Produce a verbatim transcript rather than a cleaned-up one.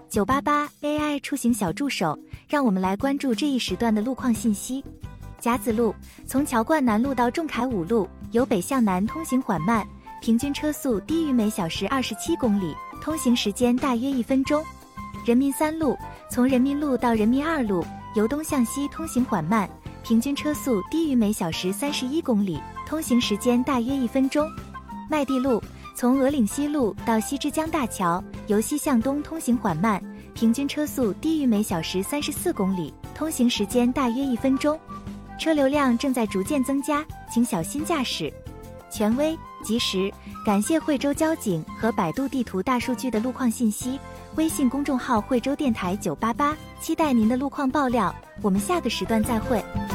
九八八 A I 出行小助手，让我们来关注这一时段的路况信息。甲子路从桥冠南路到仲恺五路，由北向南通行缓慢，平均车速低于每小时二十七公里，通行时间大约一分钟。人民三路从人民路到人民二路，由东向西通行缓慢，平均车速低于每小时三十一公里，通行时间大约一分钟。麦地路从鹅岭西路到西之江大桥，由西向东通行缓慢，平均车速低于每小时三十四公里，通行时间大约一分钟。车流量正在逐渐增加，请小心驾驶。权威、及时，感谢惠州交警和百度地图大数据的路况信息。微信公众号惠州电台九八八，期待您的路况爆料。我们下个时段再会。